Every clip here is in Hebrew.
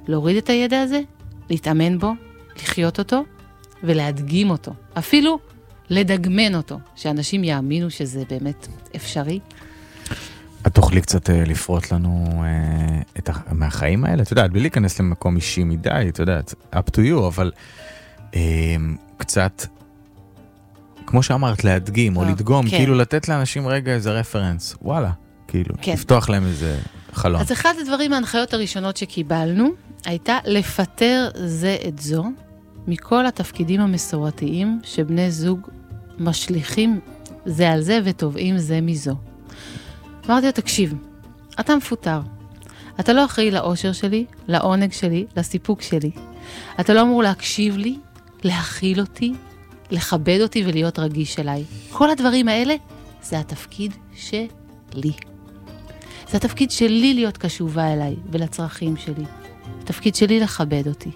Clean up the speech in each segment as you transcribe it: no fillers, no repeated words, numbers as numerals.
להוריד את הידע הזה, להתאמן בו, לחיות אותו, ולהדגים אותו. אפילו לדגמן אותו, שאנשים יאמינו שזה באמת אפשרי. את תוכלי קצת לפרוט לנו מהחיים האלה? את יודעת, בלי להיכנס למקום אישי מדי, את יודעת, up to you, אבל קצת, כמו שאמרת, להדגים או לדגום, כאילו לתת לאנשים רגע איזה רפרנס, וואלה, כאילו, לפתוח להם איזה חלום. אז אחד הדברים, ההנחיות הראשונות שקיבלנו, הייתה לפטר זה את זו, מכל התפקידים המסורתיים שבני זוג משליכים זה על זה ותובעים זה מזו. אמרתי לו, תקשיב, אתה מפוטר. אתה לא אחראי לאושר שלי, לעונג שלי, לסיפוק שלי. אתה לא אמור להקשיב לי, להכיל אותי, לכבד אותי ולהיות רגיש אליי. כל הדברים האלה זה התפקיד שלי. זה התפקיד שלי להיות קשובה אליי ולצרכים שלי. התפקיד שלי לכבד אותי.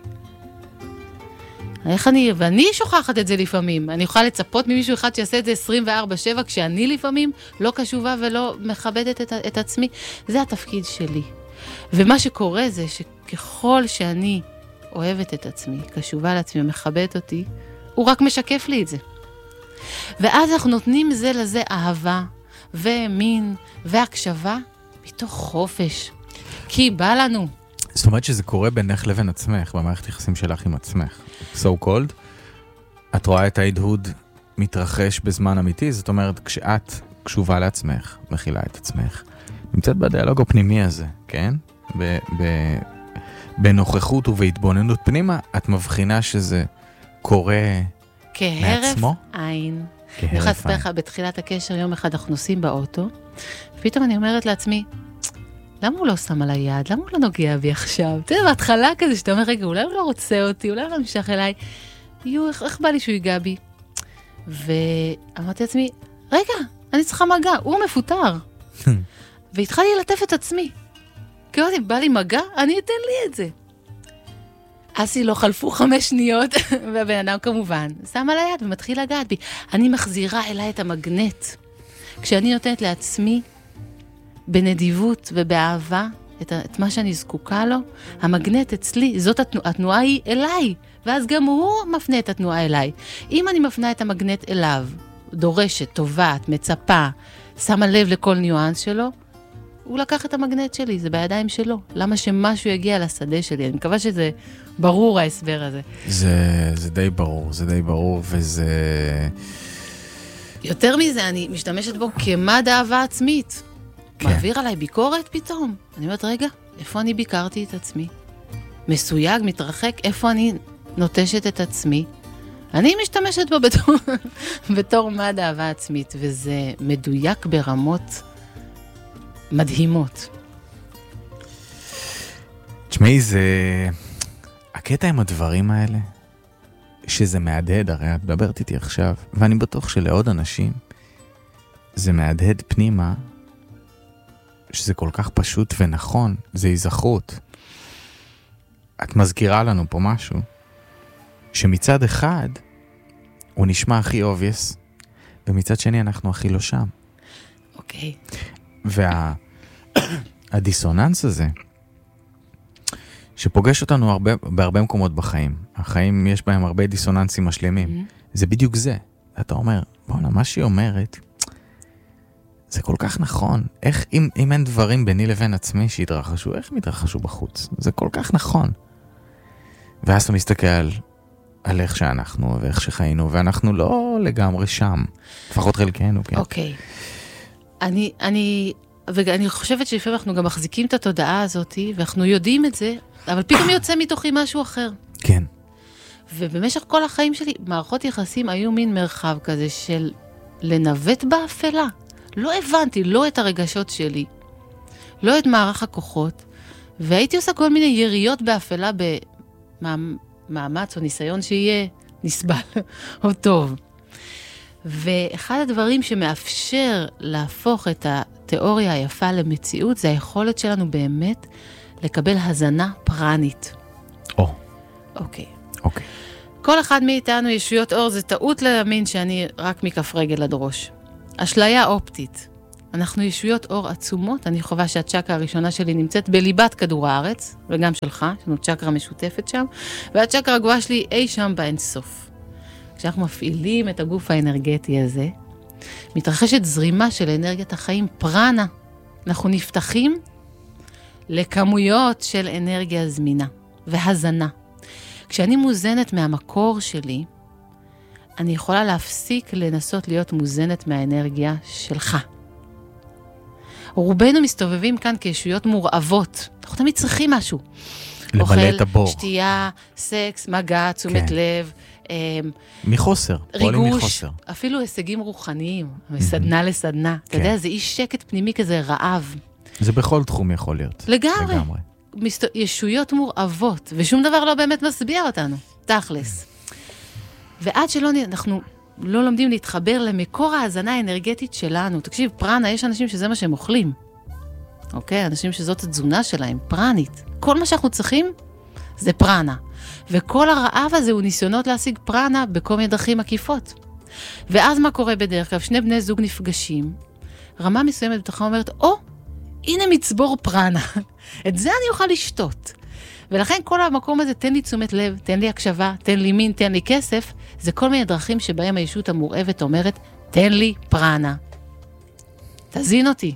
ואני שוכחת את זה לפעמים. אני יכולה לצפות ממישהו אחד שיעשה את זה 24/7, כשאני לפעמים לא קשובה ולא מכבדת את עצמי. זה התפקיד שלי. ומה שקורה זה שככל שאני אוהבת את עצמי, קשובה לעצמי ומכבדת אותי, הוא רק משקף לי את זה. ואז אנחנו נותנים זה לזה אהבה ומין והקשבה מתוך חופש. כי בא לנו. זאת אומרת שזה קורה בינך לבין עצמך, במערכת יחסים שלך עם עצמך. So called. את רואה את ההדהוד מתרחש בזמן אמיתי, זאת אומרת, כשאת קשובה לעצמך, מכילה את עצמך, נמצאת בדיאלוג הפנימי הזה, כן? בנוכחות ובהתבוננות פנימה, את מבחינה שזה קורה מעצמו? כהרף עין. אני יכולה לספר לך, בתחילת הקשר, יום אחד אנחנו נוסעים באוטו, ופתאום אני אומרת לעצמי, למה הוא לא שם על היד? למה הוא לא נוגע בי עכשיו? אתה יודע, בהתחלה כזה, שאתה אומר, רגע, אולי הוא לא רוצה אותי, אולי הוא לא נמשך אליי. איך בא לי שהוא ייגע בי? ואמרתי לעצמי, רגע, אני צריכה מגע, הוא מפוטר. והתחלתי ללטף את עצמי. כי אמרתי, בא לי מגע, אני אתן לי את זה. אסי לא חלפו 5 שניות, והבן אדם כמובן שם על היד ומתחיל לגעת בי. אני מחזירה אליי את המגנט. כשאני נותנת לעצמי, בנדיבות ובאהבה, את מה שאני זקוקה לו, המגנט אצלי, זאת התנועה היא אליי, ואז גם הוא מפנה את התנועה אליי. אם אני מפנה את המגנט אליו, דורשת, טובעת, מצפה, שמה לב לכל ניואנס שלו, הוא לקח את המגנט שלי, זה בידיים שלו. למה שמשהו יגיע לשדה שלי? אני מקווה שזה ברור ההסבר הזה. זה די ברור, זה די ברור, וזה... יותר מזה, אני משתמשת בו כמד אהבה עצמית. מעביר עליי ביקורת פתאום. אני אומרת, רגע, איפה אני ביקרתי את עצמי? מסויג, מתרחק, איפה אני נוטשת את עצמי? אני משתמשת בו בתור מד אהבה עצמית, וזה מדויק ברמות מדהימות. תשמעי, זה... הקטע עם הדברים האלה, שזה מהדהד, הרי את מדברת איתי עכשיו, ואני בטוח שלעוד אנשים, זה מהדהד פנימה, שזה כל כך פשוט ונכון, זה היזכרות. את מזכירה לנו פה משהו, שמצד אחד, הוא נשמע הכי obvious, ומצד שני אנחנו הכי לא שם. אוקיי. והדיסוננס הזה, שפוגש אותנו בהרבה מקומות בחיים, החיים יש בהם הרבה דיסוננסים משלימים, זה בדיוק זה. אתה אומר, בוא'נה, מה שהיא אומרת, זה כל כך נכון. איך, אם אין דברים ביני לבין עצמי שהתרחשו, איך הם התרחשו בחוץ? זה כל כך נכון. ואז אתה מסתכל על איך שאנחנו ואיך שחיינו, ואנחנו לא לגמרי שם. לפחות חלקנו, כן. אוקיי. ואני חושבת שלפעמים אנחנו גם מחזיקים את התודעה הזאת, ואנחנו יודעים את זה, אבל פתאום יוצא מתוכי משהו אחר. כן. ובמשך כל החיים שלי, מערכות יחסים היו מין מרחב כזה של לנווט באפלה. לא הבנתי, לא את הרגשות שלי, לא את מערך הכוחות, והייתי עושה כל מיני יריות באפלה במאמץ או ניסיון שיהיה נסבל או טוב. ואחד הדברים שמאפשר להפוך את התיאוריה היפה למציאות, זה היכולת שלנו באמת לקבל הזנה פרנית. אוקיי. כל אחד מאיתנו ישויות אור, זה טעות להאמין שאני רק מכף רגל עד ראש. אשליה אופטית. אנחנו ישויות אור עצומות, אני חווה שהצ'קרה הראשונה שלי נמצאת בליבת כדור הארץ, וגם שלך, יש לנו צ'קרה משותפת שם, והצ'קרה הגבוהה שלי אי שם באינסוף. כשאנחנו מפעילים את הגוף האנרגטי הזה, מתרחשת זרימה של אנרגיית החיים, פרנה. אנחנו נפתחים לכמויות של אנרגיה זמינה והזנה. כשאני מוזנת מהמקור שלי, אני יכולה להפסיק לנסות להיות מוזנת מהאנרגיה שלך. רובנו מסתובבים כאן כישויות מורעבות. אנחנו תמיד צריכים משהו. למלא את הבור. אוכל, שתייה, סקס, מגע, תשומת לב. מחוסר. ריגוש, אפילו הישגים רוחניים, מסדנה לסדנה. אתה יודע, זה איש שקט פנימי כזה, רעב. זה בכל תחום יכול להיות. לגמרי. ישויות מורעבות, ושום דבר לא באמת משביע אותנו. תכלס. ועד שלא אנחנו לא לומדים להתחבר למקור ההזנה האנרגטית שלנו. תקשיב, פרנה, יש אנשים שזה מה שהם אוכלים. אוקיי? אנשים שזאת התזונה שלהם, פרנית. כל מה שאנחנו צריכים זה פרנה. וכל הרעב הזה הוא ניסיונות להשיג פרנה בכל מיני דרכים עקיפות. ואז מה קורה בדרך כלל? שני בני זוג נפגשים, רמה מסוימת בתוכה אומרת, הנה מצבור פרנה. את זה אני אוכל לשתות. ולכן כל המקום הזה, תן לי תשומת לב, תן לי הקשבה, תן לי מין, תן לי כסף, זה כל מיני דרכים שבהם הישות המורעבת אומרת, תן לי פרנה. תזין אותי.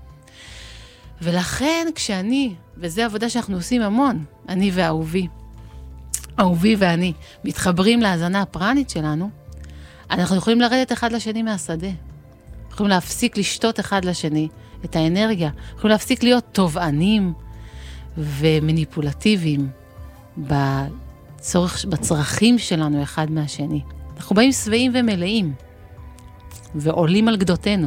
ולכן כשאני, וזו עבודה שאנחנו עושים המון, אני ואהובי, אהובי ואני, מתחברים להזנה הפרנית שלנו, אנחנו יכולים לרדת אחד לשני מהשדה. יכולים להפסיק לשתות אחד לשני את האנרגיה. יכולים להפסיק להיות תובענים ומניפולטיביים בצרכים שלנו אחד מהשני. אנחנו באים שבעים ומלאים ועולים על גדותינו.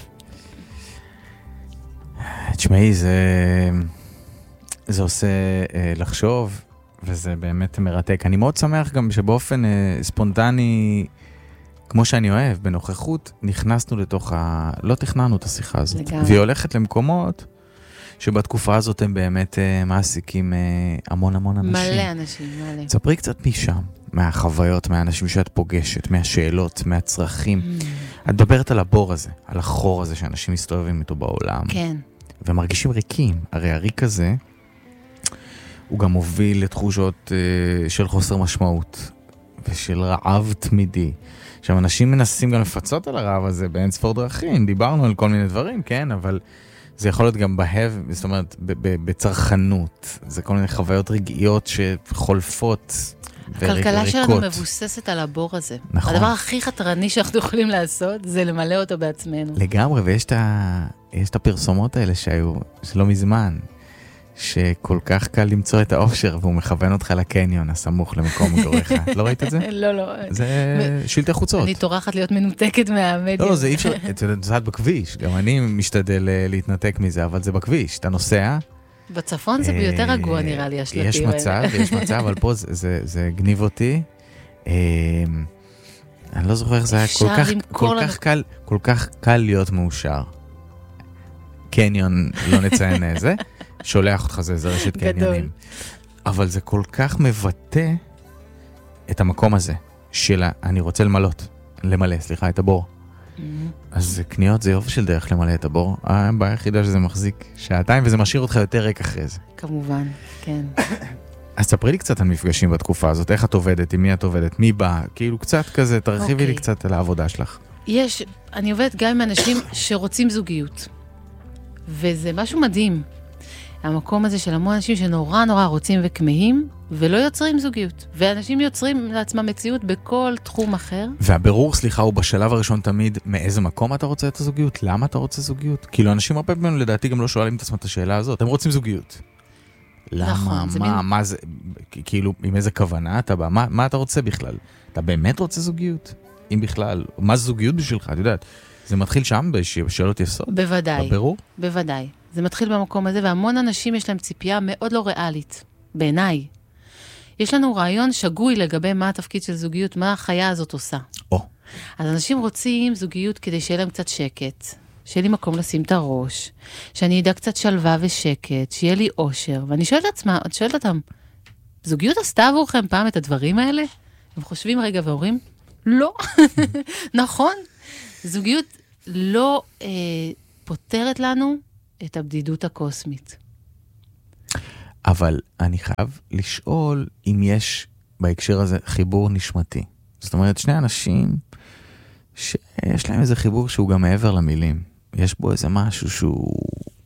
תשמעי, זה עושה לחשוב, וזה באמת מרתק. אני מאוד שמח גם שבאופן ספונטני, כמו שאני אוהב, בנוכחות, נכנסנו לתוך לא תכננו את השיחה הזאת. לגמרי. והיא הולכת למקומות שבתקופה הזאת הם באמת מעסיקים המון אנשים. מלא אנשים, מלא. תספרי קצת משם, מהחוויות, מהאנשים שאת פוגשת, מהשאלות, מהצרכים. את מדברת על הבור הזה, על החור הזה שאנשים מסתובבים איתו בעולם. כן. ומרגישים ריקים. הרי הריק הזה, הוא גם מוביל לתחושות של חוסר משמעות, ושל רעב תמידי. עכשיו, אנשים מנסים גם לפצות על הרעב הזה באין ספור דרכים. דיברנו על כל מיני דברים, כן, אבל זה יכול להיות גם זאת אומרת, בצרכנות. זה כל מיני חוויות רגעיות שחולפות וריקות. הכלכלה שלנו מבוססת על הבור הזה. נכון. הדבר הכי חתרני שאנחנו יכולים לעשות, זה למלא אותו בעצמנו. לגמרי, ויש את הפרסומות האלה שלא מזמן, שכל כך קל למצוא את האושר, והוא מכוון אותך לקניון, הסמוך למקום מגוריך. לא ראית את זה? לא. זה שלטי חוצות. אני טורחת להיות מנותקת מהמדיה. לא, זה אי אפשר, זה בכביש. גם אני משתדל להתנתק מזה, אבל זה בכביש. אתה נוסע. בצפון זה ביותר רגוע, נראה לי, השלטים האלה. יש מצב, אבל פה זה גניב אותי. אני לא זוכר איך זה היה כל כך קל להיות מאושר. קניון, לא נציין איזה. שולח אותך, זה רשת קניונים. אבל זה כל כך מבטא את המקום הזה, של אני רוצה למלא, את הבור. אז קניות זה יופי של דרך למלא את הבור. הבעיה היחידה שזה מחזיק שעתיים, וזה משאיר אותך יותר ריק אחרי זה. כמובן, כן. אז ספרי לי קצת על מפגשים בתקופה הזאת, איך את עובדת, עם מי את עובדת, מי בא, כאילו קצת כזה, תרחיבי לי קצת על העבודה שלך. אני עובדת גם עם אנשים שרוצים זוגיות, וזה משהו מדהים. המקום הזה של המון אנשים שנורא רוצים וכמהים, ולא יוצרים זוגיות. ואנשים יוצרים לעצמם מציאות בכל תחום אחר. והבירור, הוא בשלב הראשון תמיד, מאיזה מקום אתה רוצה את הזוגיות? למה אתה רוצה זוגיות? כאילו, אנשים הרבה פעמים לדעתי גם לא שואלים את עצמם את השאלה הזאת. הם רוצים זוגיות. למה? מה זה? כאילו, עם איזה כוונה אתה בא? מה אתה רוצה בכלל? אתה באמת רוצה זוגיות? אם בכלל, מה זוגיות בשבילך? את יודעת, זה מתחיל שם בשאלות יסוד? בוודאי. בבירור? בוודאי. זה מתחיל במקום הזה, והמון אנשים יש להם ציפייה מאוד לא ריאלית, בעיניי. יש לנו רעיון שגוי לגבי מה התפקיד של זוגיות, מה החיה הזאת עושה. אז אנשים רוצים זוגיות כדי שיהיה להם קצת שקט, שיהיה לי מקום לשים את הראש, שאני אדע קצת שלווה ושקט, שיהיה לי אושר, ואני שואלת אותם, זוגיות עשתה עבורכם פעם את הדברים האלה? הם חושבים רגע ואומרים, לא. נכון, זוגיות לא פותרת לנו את הבדידות הקוסמית. אבל אני חייב לשאול אם יש בהקשר הזה חיבור נשמתי. זאת אומרת, שני אנשים שיש להם איזה חיבור שהוא גם מעבר למילים. יש בו איזה משהו שהוא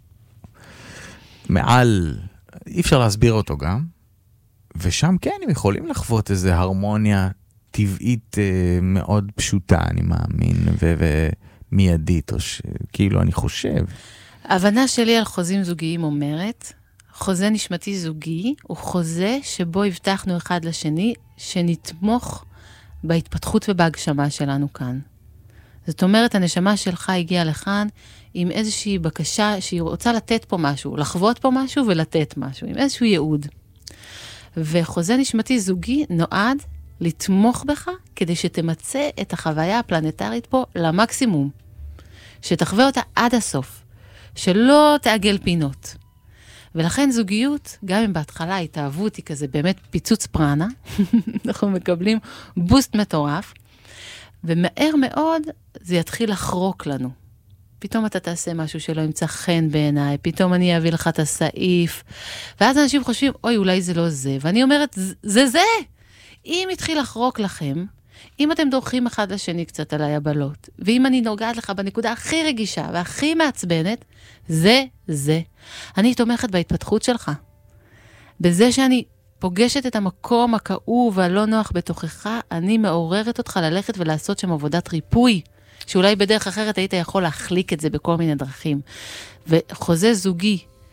מעל, אי אפשר להסביר אותו גם. ושם כן, הם יכולים לחוות איזה הרמוניה טבעית מאוד פשוטה, אני מאמין, ומיידית, או כאילו אני חושב. ההבנה שלי על חוזים זוגיים אומרת, חוזה נשמתי זוגי הוא חוזה שבו הבטחנו אחד לשני שנתמוך בהתפתחות ובהגשמה שלנו כאן. זאת אומרת, הנשמה שלך הגיעה לכאן עם איזושהי בקשה שהיא רוצה לתת פה משהו, לחוות פה משהו ולתת משהו, עם איזשהו ייעוד. וחוזה נשמתי זוגי נועד לתמוך בך כדי שתמצא את החוויה הפלנטרית פה למקסימום. שתחווה אותה עד הסוף. שלא תעגל פינות. ולכן זוגיות, גם אם בהתחלה התאהבות היא כזה באמת פיצוץ פרנה, אנחנו מקבלים בוסט מטורף, ומהר מאוד זה יתחיל לחרוק לנו. פתאום אתה תעשה משהו שלא ימצא חן בעיניי, פתאום אני אביא לך את הסעיף, ואז אנשים חושבים, אוי, אולי זה לא זה, ואני אומרת, זה! אם התחיל לחרוק לכם, אם אתם דורכים אחד לשני קצת על היבלות, ואם אני נוגעת לך בנקודה הכי רגישה והכי מעצבנת, זה. אני תומכת בהתפתחות שלך. בזה שאני פוגשת את המקום הכאוב והלא נוח בתוכך, אני מעוררת אותך ללכת ולעשות שם עבודת ריפוי, שאולי בדרך אחרת היית יכול להחליק את זה בכל מיני דרכים. וחוזה זוגי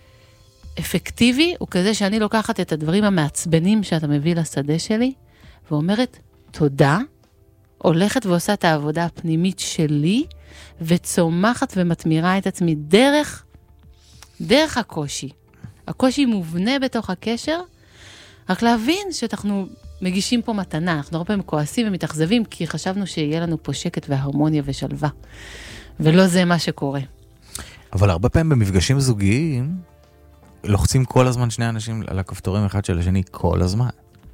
אפקטיבי הוא כזה שאני לוקחת את הדברים המעצבנים שאתה מביא לשדה שלי, ואומרת, תודה, הולכת ועושה את העבודה הפנימית שלי, וצומחת ומתמירה את עצמי דרך הקושי. הקושי מובנה בתוך הקשר, רק להבין שאנחנו מגישים פה מתנה, אנחנו הרבה פעמים כועסים ומתאכזבים, כי חשבנו שיהיה לנו פה שקט והרמוניה ושלווה, ולא זה מה שקורה. אבל הרבה פעמים במפגשים זוגיים, לוחצים כל הזמן שני אנשים על הכפתורים אחד של השני, כל הזמן.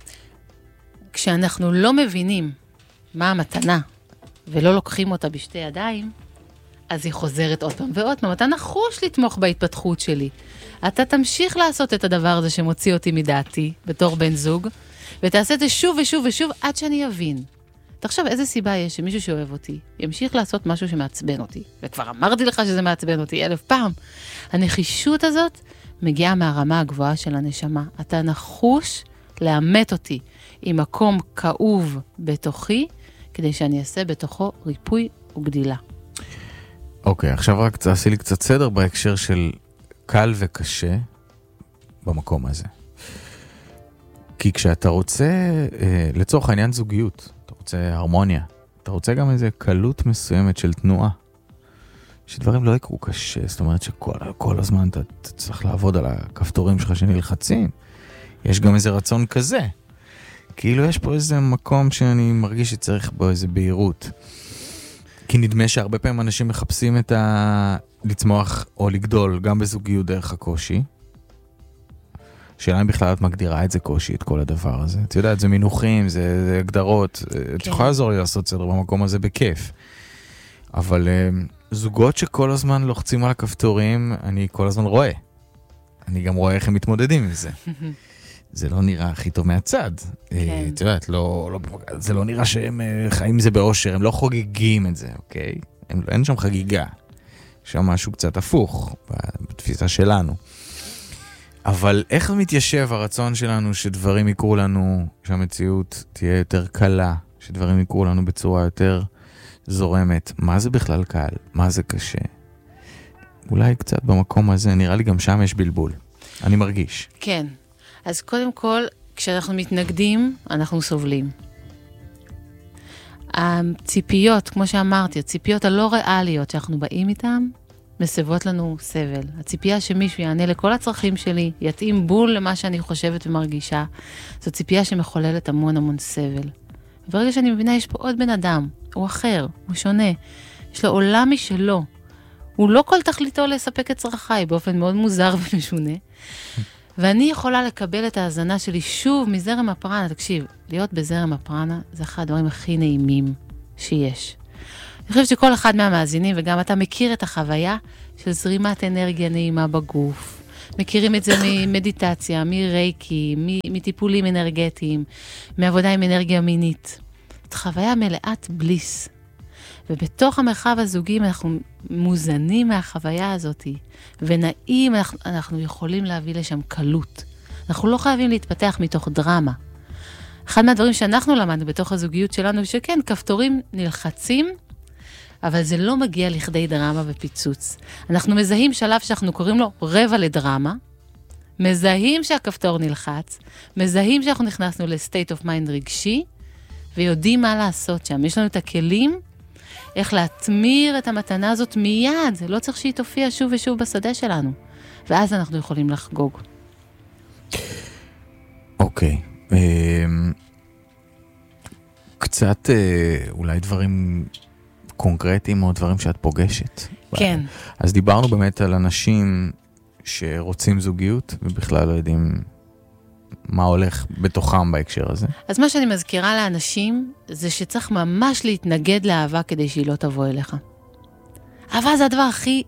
כשאנחנו לא מבינים מה המתנה, ולא לוקחים אותה בשתי ידיים, אז היא חוזרת עוד פעם ועוד פעם. אתה נחוש לתמוך בהתפתחות שלי. אתה תמשיך לעשות את הדבר הזה שמוציא אותי מדעתי, בתור בן זוג, ותעשה את זה שוב ושוב ושוב, עד שאני אבין. תחשוב, איזה סיבה יש שמישהו שאוהב אותי, ימשיך לעשות משהו שמעצבן אותי. וכבר אמרתי לך שזה מעצבן אותי 1000 פעם. הנחישות הזאת מגיעה מהרמה הגבוהה של הנשמה. אתה נחוש לאמת אותי עם מקום כאוב בתוכי, כדי שאני אעשה בתוכו ריפוי וגדילה. אוקיי, עכשיו רק תעשי לי קצת סדר בהקשר של קל וקשה במקום הזה. כי כשאתה רוצה, לצורך העניין זוגיות, אתה רוצה הרמוניה, אתה רוצה גם איזו קלות מסוימת של תנועה, שדברים לא יקרו קשה, זאת אומרת שכל הזמן אתה צריך לעבוד על הכפתורים שלך שנלחצים. יש גם איזה רצון כזה. כאילו יש פה איזה מקום שאני מרגיש שצריך בו איזה בהירות. כי נדמה שהרבה פעמים אנשים מחפשים את לצמוח או לגדול גם בזוגיות דרך הקושי. שאלה אם בכלל את מגדירה את זה קושי, את כל הדבר הזה. את יודעת, זה מינוחים, זה הגדרות. את יכולה לעזור לי לעשות סדר במקום הזה בכיף. אבל זוגות שכל הזמן לוחצים על הכפתורים, אני כל הזמן רואה. אני גם רואה איך הם מתמודדים עם זה. זה לא נראה הכי טוב מהצד. את יודעת, זה לא נראה שהם חיים זה באושר, הם לא חוגגים את זה, אוקיי? אין שם חגיגה. שם משהו קצת הפוך, בתפיסה שלנו. אבל איך מתיישב הרצון שלנו שדברים יקרו לנו, שהמציאות תהיה יותר קלה, שדברים יקרו לנו בצורה יותר זורמת? מה זה בכלל קל? מה זה קשה? אולי קצת במקום הזה, נראה לי גם שם יש בלבול. אני מרגיש. כן. אז קודם כל, כשאנחנו מתנגדים, אנחנו סובלים. הציפיות, כמו שאמרתי, הציפיות הלא ריאליות שאנחנו באים איתן, מסבות לנו סבל. הציפייה שמישהו יענה לכל הצרכים שלי, יתאים בול למה שאני חושבת ומרגישה, זו ציפייה שמחוללת המון סבל. ברגע שאני מבינה, יש פה עוד בן אדם, הוא אחר, הוא שונה, יש לו עולם משלו. הוא לא כל תכליתו לספק את צרכיי, באופן מאוד מוזר ומשונה. ואני יכולה לקבל את ההזנה שלי שוב מזרם הפרנה. תקשיב, להיות בזרם הפרנה זה אחד הדברים הכי נעימים שיש. חושבת שכל אחד מהמאזינים, וגם אתה מכיר את החוויה של זרימת אנרגיה נעימה בגוף. מכירים את זה ממדיטציה, מרייקי, מטיפולים אנרגטיים, מעבודה עם אנרגיה מינית. זאת חוויה מלאת בליס. ובתוך המרחב הזוגי אנחנו מוזנים מהחוויה הזאת, ונעים אנחנו יכולים להביא לשם קלות. אנחנו לא חייבים להתפתח מתוך דרמה. אחד מהדברים שאנחנו למדנו בתוך הזוגיות שלנו, שכן, כפתורים נלחצים, אבל זה לא מגיע לכדי דרמה ופיצוץ. אנחנו מזהים שלב שאנחנו קוראים לו רבע לדרמה, מזהים שהכפתור נלחץ, מזהים שאנחנו נכנסנו ל-state of mind רגשי, ויודעים מה לעשות שם. יש לנו את הכלים, איך להתמיר את המתנה הזאת מיד, לא צריך שהיא תופיע שוב ושוב בשדה שלנו. ואז אנחנו יכולים לחגוג. אוקיי. קצת אולי דברים קונקרטיים או דברים שאת פוגשת. כן. אז דיברנו באמת על אנשים שרוצים זוגיות ובכלל לא יודעים מה הולך בתוכם בהקשר הזה. אז מה שאני מזכירה לאנשים זה שצריך ממש להתנגד לאהבה כדי שהיא לא תבוא אליך. אהבה זה הדבר הכי...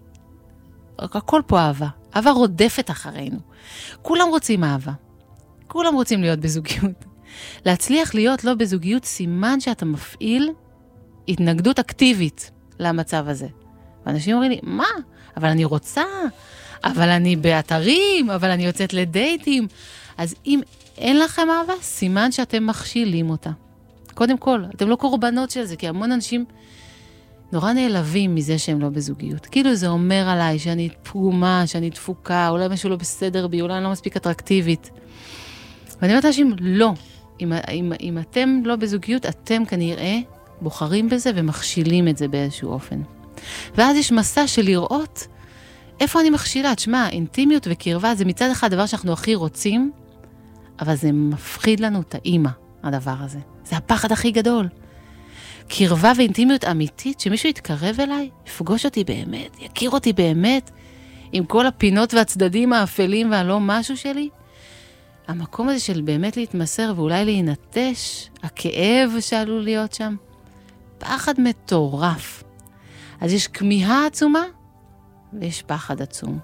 הכל פה אהבה. אהבה רודפת אחרינו. כולם רוצים אהבה. כולם רוצים להיות בזוגיות. להצליח להיות לא בזוגיות סימן שאתה מפעיל התנגדות אקטיבית למצב הזה. ואנשים אומרים לי, מה? אבל אני רוצה, אבל אני באתרים, אבל אני יוצאת לדייטים. אז אם אין לכם אהבה, סימן שאתם מכשילים אותה. קודם כל, אתם לא קורבנות של זה, כי המון אנשים נורא נעלבים מזה שהם לא בזוגיות. כאילו זה אומר עליי שאני פגומה, שאני דפוקה, אולי משהו לא בסדר בי, אולי אני לא מספיק אטרקטיבית. ואני אומרת לאנשים, לא. אם אתם לא בזוגיות, אתם כנראה בוחרים בזה ומכשילים את זה באיזשהו אופן. ואז יש מסע של לראות איפה אני מכשילה. תשמע, אינטימיות וקרבה זה מצד אחד דבר שאנחנו הכי רוצים, אבל זה מפחיד לנו את האמא, הדבר הזה. זה הפחד הכי גדול. קרבה ואינטימיות אמיתית, שמישהו יתקרב אליי, יפגוש אותי באמת, יכיר אותי באמת, עם כל הפינות והצדדים האפלים והלא משהו שלי, המקום הזה של באמת להתמסר ואולי להינטש, הכאב שעלול להיות שם, פחד מטורף. אז יש כמיהה עצומה, ויש פחד עצום.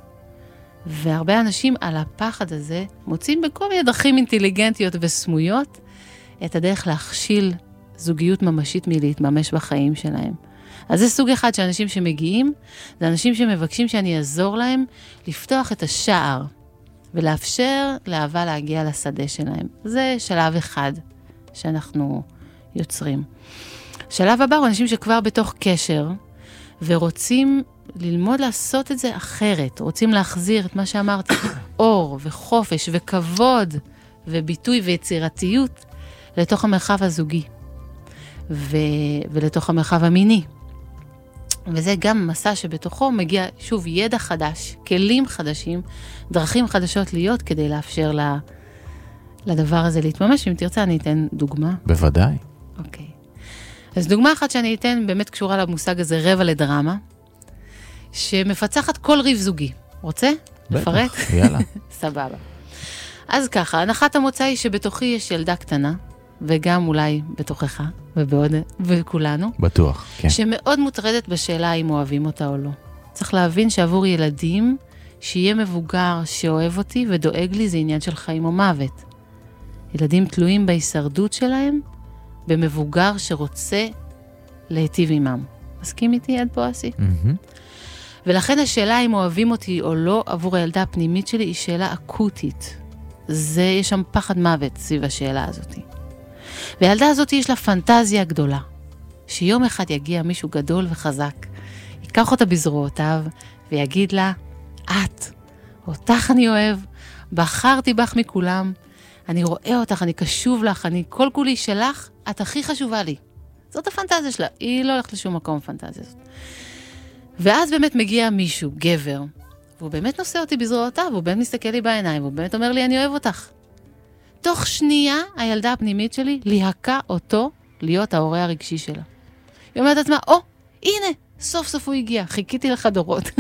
והרבה אנשים על הפחד הזה מוצאים בכל מיני דרכים אינטליגנטיות וסמויות את הדרך להכשיל זוגיות ממשית מלהתממש בחיים שלהם. אז זה סוג אחד של אנשים שמגיעים, זה אנשים שמבקשים שאני אעזור להם לפתוח את השער, ולאפשר לאהבה להגיע לשדה שלהם. זה שלב אחד שאנחנו יוצרים. שלב הבא הוא אנשים שכבר בתוך קשר, ורוצים ללמוד לעשות את זה אחרת. רוצים להחזיר את מה שאמרתי, אור וחופש וכבוד וביטוי ויצירתיות לתוך המרחב הזוגי. ולתוך המרחב המיני. וזה גם מסע שבתוכו מגיע שוב ידע חדש, כלים חדשים, דרכים חדשות להיות כדי לאפשר לדבר הזה להתממש. אם תרצה אני אתן דוגמה. בוודאי. אוקיי. אז דוגמה אחת שאני אתן באמת קשורה למושג הזה, רבע לדרמה, שמפצחת כל ריב זוגי. רוצה? לפרט? בטח, יאללה. סבבה. אז ככה, הנחת המוצא היא שבתוכי יש ילדה קטנה, וגם אולי בתוכך, וכולנו. בטוח, כן. שמאוד מוטרדת בשאלה אם אוהבים אותה או לא. צריך להבין שעבור ילדים, שיהיה מבוגר שאוהב אותי ודואג לי, זה עניין של חיים או מוות. ילדים תלויים בהישרדות שלהם, במבוגר שרוצה להיטיב עמם. מסכים איתי עד פה עשי? ולכן השאלה אם אוהבים אותי או לא עבור הילדה הפנימית שלי היא שאלה אקוטית. יש שם פחד מוות סביב השאלה הזאת. והילדה הזאת יש לה פנטזיה גדולה, שיום אחד יגיע מישהו גדול וחזק, ייקח אותה בזרועותיו ויגיד לה, אותך אני אוהב, בחרתי בך מכולם, אני רואה אותך, אני קשוב לך, אני כל כולי שלך, את הכי חשובה לי. זאת הפנטזיה שלה, היא לא הולכת לשום מקום הפנטזיה הזאת. ואז באמת מגיע מישהו, גבר, והוא באמת נושא אותי בזרועותיו, והוא באמת מסתכל לי בעיניים, והוא באמת אומר לי, אני אוהב אותך. תוך שנייה, הילדה הפנימית שלי להקה אותו להיות ההורה הרגשי שלה. היא אומרת לעצמה, הנה, סוף סוף הוא הגיע, חיכיתי לך דורות.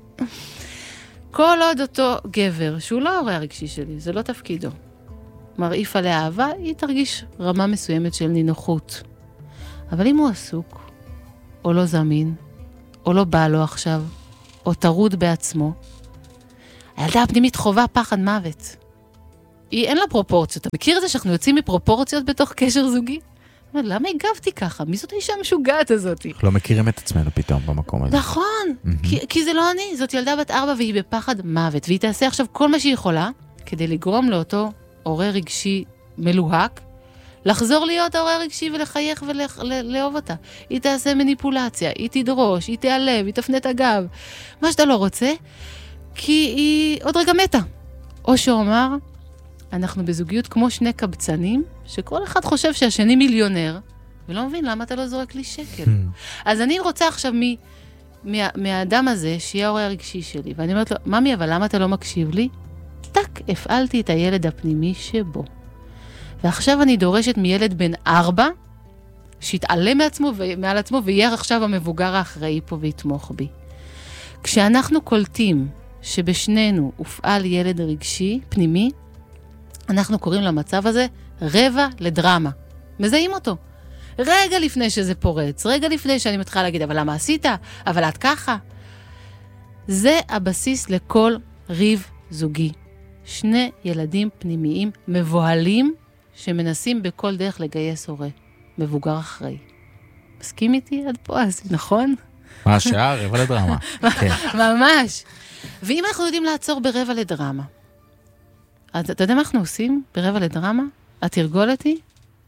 כל עוד אותו גבר, שהוא לא ההורה הרגשי שלי, זה לא תפקידו, מרעיף עליה אהבה, היא תרגיש רמה מסוימת של נינוחות. אבל אם הוא עסוק, או לא זמין, או לא בא לו עכשיו, או טרוד בעצמו, הילדה הפנימית חובה פחד מוות. היא אין לה פרופורציות. אתה מכיר את זה שאנחנו יוצאים מפרופורציות בתוך קשר זוגי? למה הגבתי ככה? מי זאת האישה המשוגעת הזאת? אנחנו לא מכירים את עצמנו פתאום במקום הזה. נכון, כי זה לא אני. זאת ילדה בת 4 והיא בפחד מוות, והיא תעשה עכשיו כל מה שהיא יכולה, כדי לגרום לאותו הורה רגשי מלוהק, לחזור להיות ההורה רגשי ולחייך ולאהוב אותה. היא תעשה מניפולציה, היא תדרוש, היא תיעלב, היא תפנה את הגב. מה שאתה לא רוצה, כי היא עוד רגע מתה. או שאומר, אנחנו בזוגיות כמו שני קבצנים, שכל אחד חושב שהשני מיליונר, ולא מבין למה אתה לא זורק לי שקל. אז אני רוצה עכשיו מהאדם הזה, שיהיה ההורה הרגשי שלי, ואני אומרת לו, ממי, אבל למה אתה לא מקשיב לי? טק, הפעלתי את הילד הפנימי שבו. ועכשיו אני דורשת מילד בן 4, שיתעלם מעל עצמו, ויהיה עכשיו המבוגר האחראי פה ויתמוך בי. כשאנחנו קולטים שבשנינו הופעל ילד רגשי, פנימי, אנחנו קוראים למצב הזה רבע לדרמה. מזהים אותו. רגע לפני שזה פורץ, רגע לפני שאני מתחילה להגיד, אבל למה עשית? אבל את ככה. זה הבסיס לכל ריב זוגי. שני ילדים פנימיים מבוהלים שמנסים בכל דרך לגייס הורה. מבוגר אחראי. מסכים איתי עד פה? אז נכון? מה השעה? רבע לדרמה. ממש. ואם אנחנו יודעים לעצור ברבע לדרמה, אז אתה יודע מה אנחנו עושים ברבע לדרמה? התרגולת היא?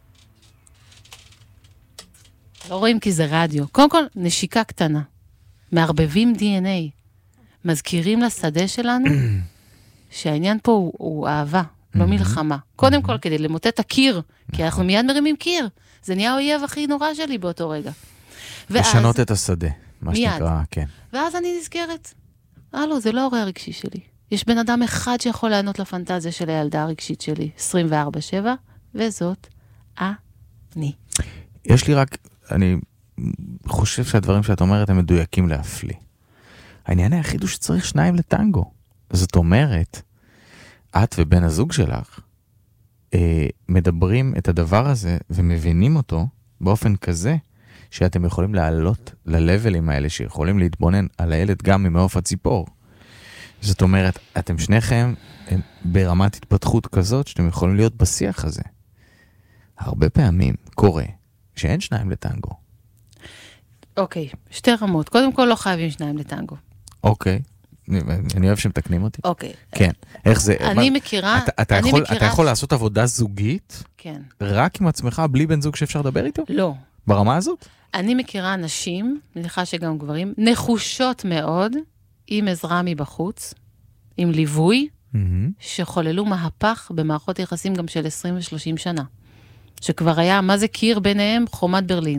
לא רואים כי זה רדיו. קודם כל, נשיקה קטנה. מערבבים DNA. מזכירים לשדה שלנו שהעניין פה הוא אהבה, לא מלחמה. קודם כל, כדי למוטט הקיר, כי אנחנו מיד מרימים קיר. זה נהיה האויב הכי נורא שלי באותו רגע. לשנות את השדה, מה שנקרא, כן. ואז אני נזכרת. הלו, זה לא ההורה הרגשי שלי. יש בן אדם אחד שיכול לענות לפנטזיה של הילדה הרגשית שלי, 24/7, וזאת אני. יש לי רק, אני חושב שהדברים שאת אומרת הם מדויקים להפליא. העניין היחיד הוא שצריך 2 לטנגו. זאת אומרת, את ובן הזוג שלך מדברים את הדבר הזה ומבינים אותו באופן כזה שאתם יכולים לעלות ללבלים האלה שיכולים להתבונן על הילד גם ממעוף הציפור. זאת אומרת, אתם שניכם ברמת התפתחות כזאת שאתם יכולים להיות בשיח הזה. הרבה פעמים קורה שאין 2 לטנגו. אוקיי, 2 רמות. קודם כל לא חייבים 2 לטנגו. אוקיי. אני אוהב שמתקנים אותי. אוקיי. כן. איך זה? אני מכירה... אתה יכול לעשות עבודה זוגית? כן. רק עם עצמך, בלי בן זוג שאפשר לדבר איתו? לא. ברמה הזאת? אני מכירה נשים, מניחה שגם גברים, נחושות מאוד, עם עזרה מבחוץ, עם ליווי, שחוללו מהפך במערכות יחסים גם של 20 ו-30 שנה. שכבר היה, מה זה קיר ביניהם? חומת ברלין.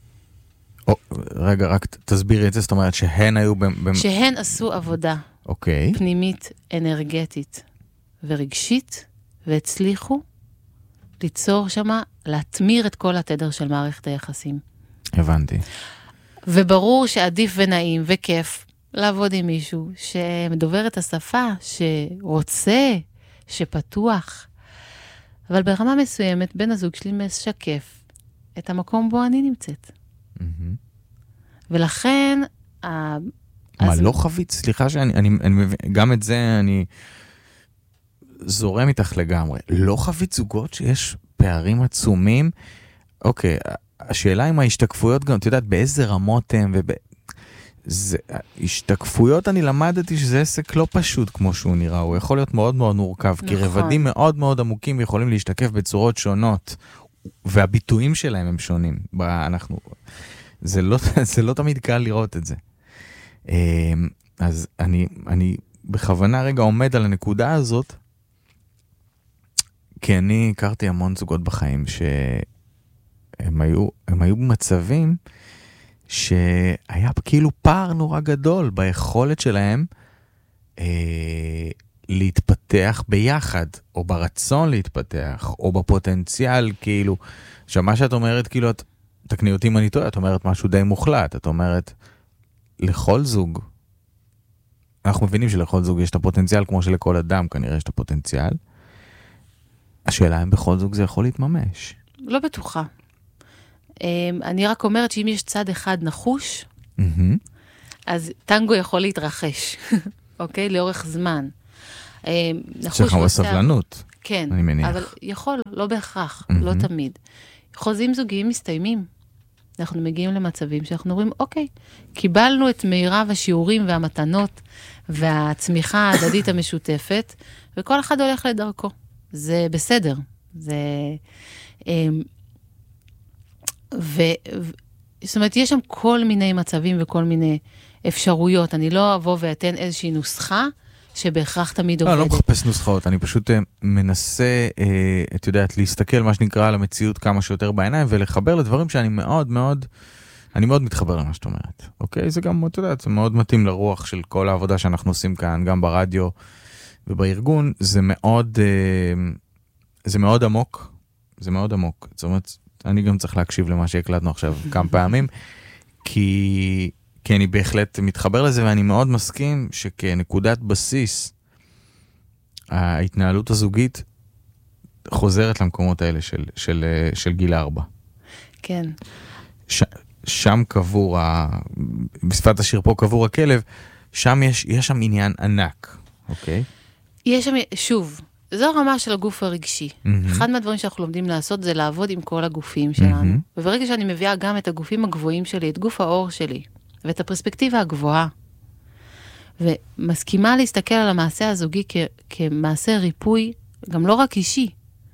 רגע, רק תסבירי את זה, זאת אומרת שהן היו... שהן עשו עבודה פנימית, אנרגטית ורגשית, והצליחו ליצור שמה, להתמיר את כל התדר של מערכת היחסים. הבנתי. וברור שעדיף ונעים וכיף לעבוד עם מישהו שמדובר את השפה, שרוצה, שפתוח. אבל ברמה מסוימת, בן הזוג שלי משקף את המקום בו אני נמצאת. ולכן... מה, לא חווית? סליחה שאני מבין, גם את זה אני זורם איתך לגמרי. לא חווית זוגות שיש פערים עצומים? אוקיי, השאלה עם ההשתקפויות גם, אתה יודעת, באיזה רמות הם, השתקפויות אני למדתי שזה עסק לא פשוט כמו שהוא נראה, הוא יכול להיות מאוד מאוד מורכב, כי רבדים מאוד מאוד עמוקים יכולים להשתקף בצורות שונות, והביטויים שלהם הם שונים. זה לא תמיד קל לראות את זה. אז אני בכוונה רגע עומד על הנקודה הזאת, כי אני הכרתי המון זוגות בחיים שהם היו במצבים שהיה כאילו פער נורא גדול ביכולת שלהם להתפתח ביחד, או ברצון להתפתח, או בפוטנציאל, כאילו, שמה שאת אומרת, כאילו, תקני אותי אם אני טועה, את אומרת משהו די מוחלט, את אומרת, לכל זוג, אנחנו מבינים שלכל זוג יש את הפוטנציאל, כמו שלכל אדם כנראה יש את הפוטנציאל, השאלה אם בכל זוג זה יכול להתממש. לא בטוחה. אני רק אומרת שאם יש צד אחד נחוש, אז טנגו יכול להתרחש, אוקיי? לאורך זמן. צריך בסבלנות. כן, אני מניח. אבל יכול, לא בהכרח, לא תמיד. חוזים זוגיים מסתיימים. אנחנו מגיעים למצבים שאנחנו אומרים, אוקיי, קיבלנו את מירב השיעורים והמתנות והצמיחה ההדדית המשותפת, וכל אחד הולך לדרכו. זה בסדר. זה... זאת אומרת, יש שם כל מיני מצבים וכל מיני אפשרויות. אני לא אבוא ואתן איזושהי נוסחה שבהכרח תמיד עובדת. לא מחפש נוסחאות, אני פשוט מנסה, את יודעת, להסתכל מה שנקרא על המציאות כמה שיותר בעיניים, ולחבר לדברים שאני מאוד מתחבר למה שאת אומרת. אוקיי? זה גם, את יודעת, זה מאוד מתאים לרוח של כל העבודה שאנחנו עושים כאן, גם ברדיו ובארגון. זה מאוד עמוק. זה מאוד עמוק. זאת אומרת, אני גם צריך להקשיב למה שהקלטנו עכשיו כמה פעמים, כי אני בהחלט מתחבר לזה, ואני מאוד מסכים שכנקודת בסיס, ההתנהלות הזוגית חוזרת למקומות האלה של גיל 4. כן. שם קבור, בשפת השיר פה קבור הכלב, שם יש שם עניין ענק, אוקיי? יש שם, שוב, זו הרמה של הגוף הרגשי. אחד מהדברים שאנחנו לומדים לעשות זה לעבוד עם כל הגופים שלנו. וברגע שאני מביאה גם את הגופים הגבוהים שלי, את גוף האור שלי, ואת הפרספקטיבה הגבוהה, ומסכימה להסתכל על המעשה הזוגי כמעשה ריפוי, גם לא רק אישי.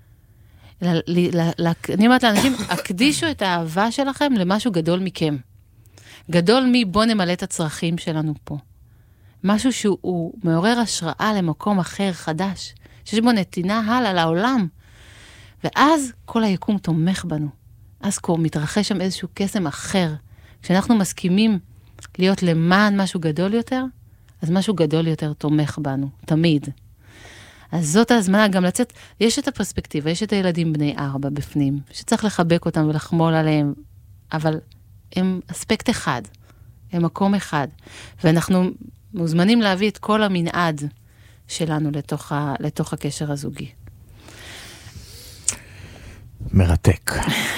אני אומרת לאנשים, הקדישו את האהבה שלכם למשהו גדול מכם. גדול בוא נמלא את הצרכים שלנו פה. משהו שהוא מעורר השראה למקום אחר, חדש, שיש בו נתינה הלאה לעולם. ואז כל היקום תומך בנו. אז מתרחש שם איזשהו קסם אחר. כשאנחנו מסכימים להיות למען משהו גדול יותר, אז משהו גדול יותר תומך בנו, תמיד. אז זאת הזמנה גם לצאת, יש את הפרספקטיבה, יש את הילדים בני 4 בפנים, שצריך לחבק אותם ולחמול עליהם, אבל הם אספקט אחד, הם מקום אחד, ואנחנו מוזמנים להביא את כל המנעד שלנו לתוך הקשר הזוגי. מרתק.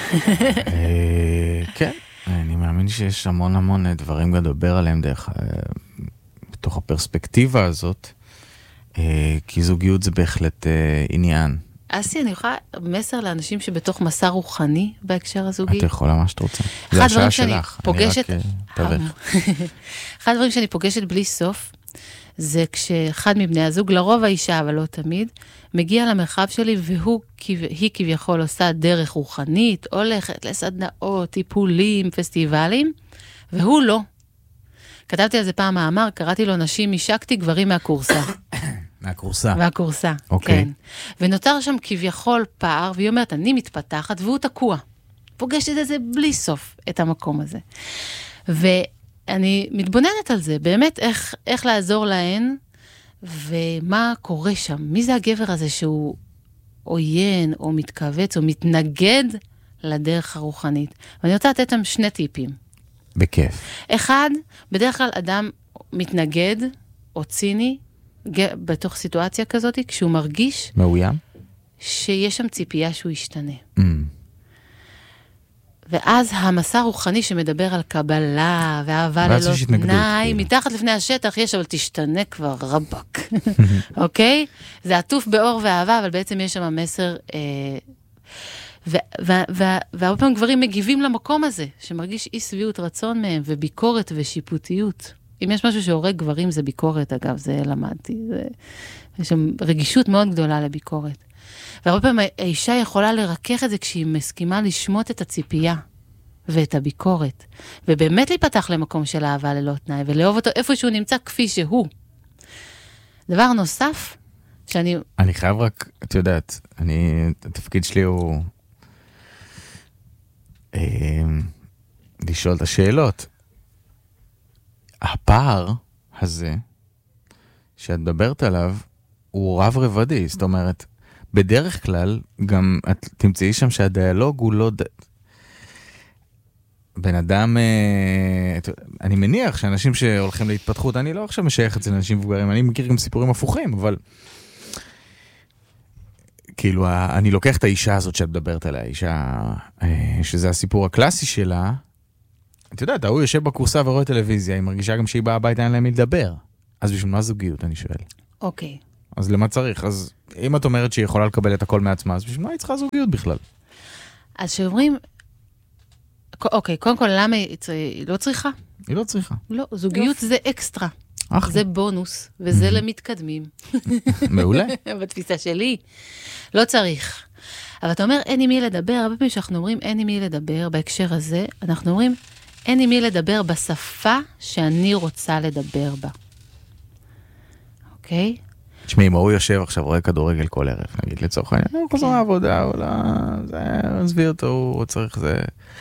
כן, אני מאמין שיש המון דברים לדבר עליהם בתוך הפרספקטיבה הזאת, כי זוגיות זה בהחלט עניין. אסי, אני יכולה מסר לאנשים שבתוך מסע רוחני בהקשר הזוגי? אתה יכולה מה שאת רוצה. זה השעה שלך. פוגשת... אני רק תווך. אחד הדברים שאני פוגשת בלי סוף, זה כשאחד מבני הזוג, לרוב האישה, אבל לא תמיד, מגיע למרחב שלי, והיא כביכול עושה דרך רוחנית, הולכת לסדנאות, טיפולים, פסטיבלים, והוא לא. כתבתי על זה פעם מאמר, קראתי לו נשים משקתי, גברים מהקורסה. מהקורסה, כן. ונותר שם כביכול פער, והיא אומרת, אני מתפתחת, והוא תקוע. פוגשת את זה בלי סוף, את המקום הזה. ואני מתבוננת על זה, באמת איך לעזור להן, ומה קורה שם. מי זה הגבר הזה שהוא עוין, או מתכווץ, או מתנגד לדרך הרוחנית? ואני רוצה לתת להם 2 טיפים. בכיף. אחד, בדרך כלל אדם מתנגד, או ציני, בתוך סיטואציה כזאת, כשהוא מרגיש... מאוים? שיש שם ציפייה שהוא ישתנה. ואז המסע הרוחני שמדבר על קבלה, ואהבה ללא תנאי, מתחת לפני השטח יש, אבל תשתנה כבר רבק. אוקיי? זה עטוף באור ואהבה, אבל בעצם יש שם מסר... והרבה פעמים גברים מגיבים למקום הזה, שמרגיש אי שביעות רצון מהם, וביקורת ושיפוטיות. אם יש משהו שהורג גברים זה ביקורת, אגב, זה למדתי. יש שם רגישות מאוד גדולה לביקורת. והרבה פעמים האישה יכולה לרכך את זה כשהיא מסכימה לשמוט את הציפייה ואת הביקורת, ובאמת להיפתח למקום של אהבה ללא תנאי, ולאהוב אותו איפה שהוא נמצא כפי שהוא. דבר נוסף, אני חייב רק, את יודעת, התפקיד שלי הוא לשאול את השאלות. הפער הזה שאת מדברת עליו הוא רב רבדי, זאת אומרת, בדרך כלל גם את תמצאי שם שהדיאלוג הוא לא... בן אדם, אני מניח שאנשים שהולכים להתפתחות, אני לא עכשיו משייך את זה לאנשים מבוגרים, אני מכיר גם סיפורים הפוכים, אבל כאילו, אני לוקח את האישה הזאת שאת מדברת עליה, האישה, שזה הסיפור הקלאסי שלה, אתה יודע, הוא יושב בקורסה ורואה טלוויזיה, היא מרגישה גם שהיא באה הביתה, אין להם מי לדבר. אז בשביל מה זוגיות, אני שואל? אוקיי. אז למה צריך? אז אם את אומרת שהיא יכולה לקבל את הכל מעצמה, אז בשביל מה היא צריכה זוגיות בכלל? אז שאומרים, אוקיי, קודם כל, למה היא לא צריכה? היא לא צריכה. לא, זוגיות זה אקסטרה. זה בונוס, וזה למתקדמים. מעולה. בתפיסה שלי. לא צריך. אבל אתה אומר, אין עם מי לדבר, הרבה פעמים שאנחנו אומרים, אין עם מי לדבר, בהקשר הזה, אנחנו אומרים, אין עם מי לדבר בשפה שאני רוצה לדבר בה. אוקיי? תשמעי, אם הוא יושב עכשיו, רואה כדורגל כל ערב, נגיד לצורך העניין, הוא חוזר לעבודה, עזבי אותו, הוא צריך זה.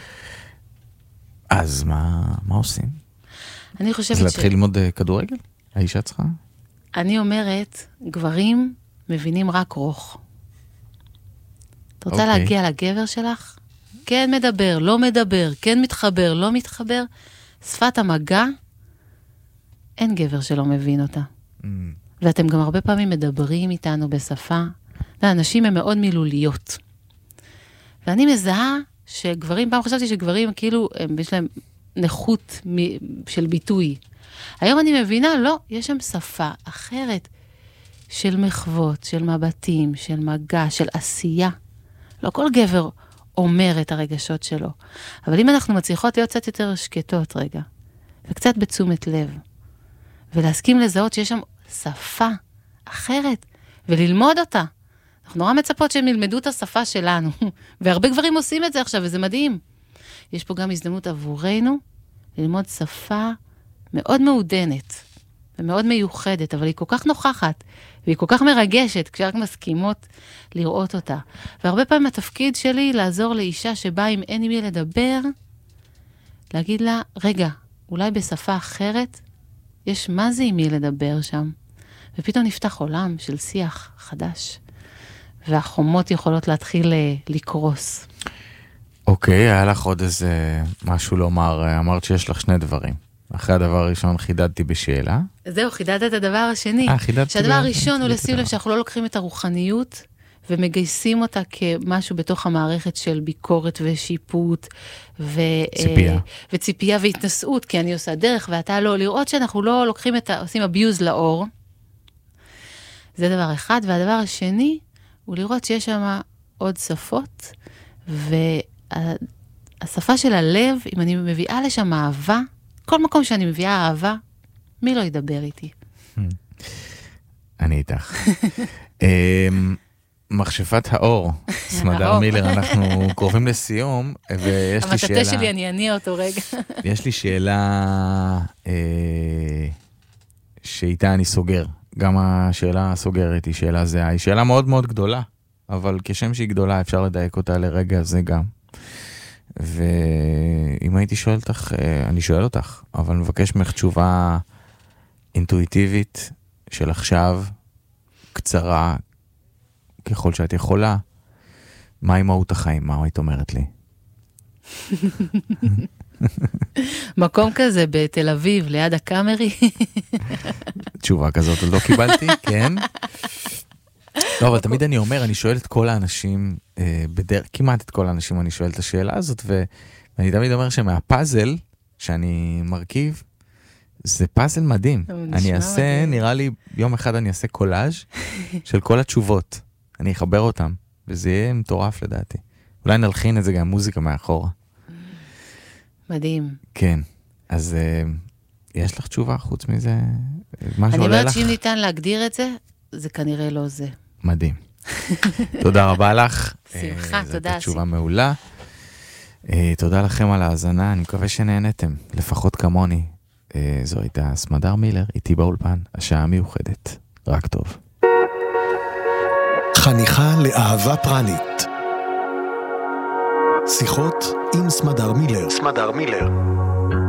אז מה עושים? אני חושבת אז להתחיל ללמוד כדורגל? האישה צריכה? אני אומרת, גברים מבינים רק רוך. את רוצה להגיע לגבר שלך? כן מדבר, לא מדבר, כן מתחבר, לא מתחבר. שפת המגע, אין גבר שלא מבין אותה. ואתם גם הרבה פעמים מדברים איתנו בשפה. אנשים הם מאוד מילוליות. ואני מזהה שגברים, פעם חשבתי שגברים כאילו, יש להם נכות של ביטוי. היום אני מבינה, לא, יש שם שפה אחרת של מחוות, של מבטים, של מגע, של עשייה. לא כל גבר אומר את הרגשות שלו. אבל אם אנחנו מצליחות להיות קצת יותר שקטות רגע, וקצת בתשומת לב, ולהסכים לזהות שיש שם שפה אחרת, וללמוד אותה. אנחנו נורא מצפות שהם ילמדו את השפה שלנו, והרבה גברים עושים את זה עכשיו, וזה מדהים. יש פה גם הזדמנות עבורנו, ללמוד שפה מאוד מעודנת, ומאוד מיוחדת, אבל היא כל כך נוכחת, והיא כל כך מרגשת, כשרק מסכימות לראות אותה. והרבה פעמים התפקיד שלי לעזור לאישה שבאה עם אין עם מי לדבר, להגיד לה, רגע, אולי בשפה אחרת, יש מה זה עם מי לדבר שם. ופתאום נפתח עולם של שיח חדש, והחומות יכולות להתחיל לקרוס. אוקיי, היה לך עוד איזה משהו לומר, אמרת שיש לך שני דברים. אחרי הדבר הראשון חידדתי בשאלה. זהו, חידדת את הדבר השני. חידדתי. שהדבר הראשון הוא לשים לב שאנחנו לא לוקחים את הרוחניות, ומגייסים אותה כמשהו בתוך המערכת של ביקורת ושיפוט, וציפייה והתנסות, כי אני עושה דרך ואתה לא, לראות שאנחנו לא לוקחים עושים אביוז לאור. זה דבר אחד, והדבר השני הוא לראות שיש שם עוד שפות, והשפה של הלב, אם אני מביאה לשם אהבה, כל מקום שאני מביאה אהבה, מי לא ידבר איתי? אני איתך. מכשפת האור, סמדר מילר, אנחנו קרובים לסיום, ויש לי שאלה... המטאטה שלי, אני אניע אותו רגע. יש לי שאלה שאיתה אני סוגר. גם השאלה הסוגרת היא שאלה זהה. היא שאלה מאוד מאוד גדולה, אבל כשם שהיא גדולה אפשר לדייק אותה לרגע הזה גם. ואם הייתי שואל אותך, אני שואל אותך, אבל מבקש ממך תשובה אינטואיטיבית של עכשיו, קצרה, ככל שאת יכולה, מהי מהות החיים? מה היית אומרת לי? מקום כזה בתל אביב, ליד הקאמרי. תשובה כזאת עוד לא קיבלתי, כן. לא, אבל תמיד אני אומר, אני שואל את כל האנשים, כמעט את כל האנשים אני שואל את השאלה הזאת, ואני תמיד אומר שמהפאזל שאני מרכיב, זה פאזל מדהים. אני אעשה, נראה לי, יום אחד אני אעשה קולאז' של כל התשובות. אני אחבר אותם, וזה יהיה מטורף לדעתי. אולי נלחין את זה גם מוזיקה מאחורה. מדהים. כן, אז יש לך תשובה חוץ מזה? אני אומרת שאם ניתן להגדיר את זה, זה כנראה לא זה. מדהים. תודה רבה לך. שמחה, תודה. זאת תשובה מעולה. תודה לכם על ההאזנה, אני מקווה שנהנתם, לפחות כמוני. זו הייתה סמדר מילר, איתי באולפן, השעה מיוחדת. רק טוב. חניכה לאהבה פרנית. שיחות עם סמדר מילר.